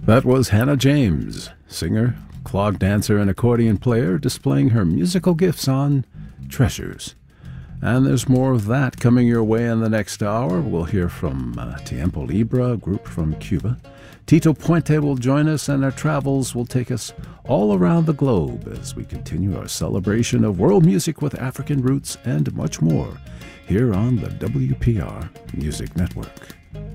That was Hannah James, singer, clog dancer, and accordion player, displaying her musical gifts on Treasures. And there's more of that coming your way in the next hour. We'll hear from Tiempo Libre, a group from Cuba. Tito Puente will join us, and our travels will take us all around the globe as we continue our celebration of world music with African roots and much more here on the WPR Music Network.